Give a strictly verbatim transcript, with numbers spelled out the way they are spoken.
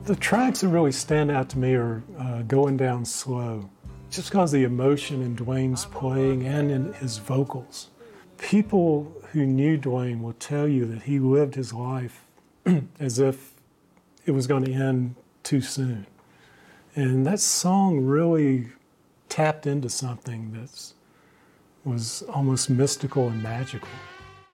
The tracks that really stand out to me are uh, Going Down Slow, just because of the emotion in Duane's playing and in his vocals. People who knew Duane will tell you that he lived his life as if it was going to end too soon. And that song really tapped into something that was almost mystical and magical.